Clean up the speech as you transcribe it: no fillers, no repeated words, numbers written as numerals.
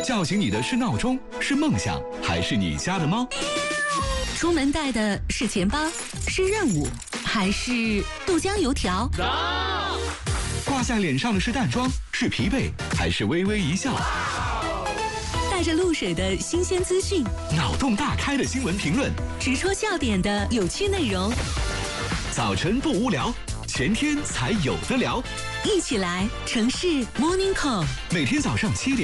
叫醒你的是闹钟，是梦想，还是你家的猫？ 出门带的是钱包，是任务，还是豆浆油条？ 挂在脸上的是淡妆，是疲惫，还是微微一笑？ 带着露水的新鲜资讯， 脑洞大开的新闻评论， 直戳笑点的有趣内容。 早晨不无聊，前天才有的聊。 一起来城市 Morning Call， 每天早上7点。